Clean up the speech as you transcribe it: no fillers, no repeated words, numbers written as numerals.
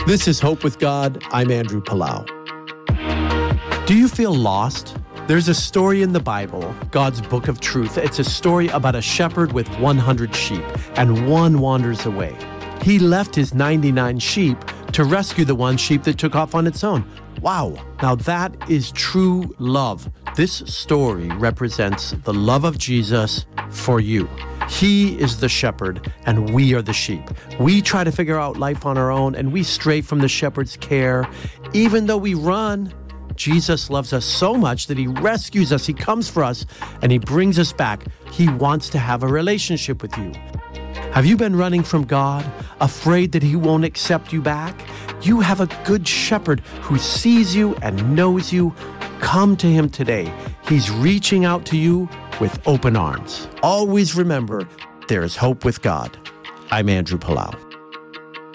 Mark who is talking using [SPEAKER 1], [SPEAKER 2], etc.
[SPEAKER 1] This is Hope with God. I'm Andrew Palau. Do you feel lost? There's a story in the Bible, God's book of truth. It's a story about a shepherd with 100 sheep, and one wanders away. He left his 99 sheep to rescue the one sheep that took off on its own. Wow, now that is true love. This story represents the love of Jesus for you. He is the shepherd, and we are the sheep. We try to figure out life on our own, and we stray from the shepherd's care. Even though we run, Jesus loves us so much that he rescues us, he comes for us, and he brings us back. He wants to have a relationship with you. Have you been running from God, afraid that he won't accept you back? You have a good shepherd who sees you and knows you. Come to him today. He's reaching out to you with open arms. Always remember, there is hope with God. I'm Andrew Palau.